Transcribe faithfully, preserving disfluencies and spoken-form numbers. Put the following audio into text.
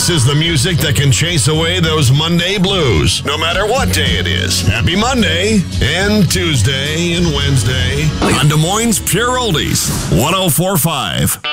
This is the music that can chase away those Monday blues, no matter what day it is. Happy Monday and Tuesday and Wednesday on Des Moines Pure Oldies, one oh four point five.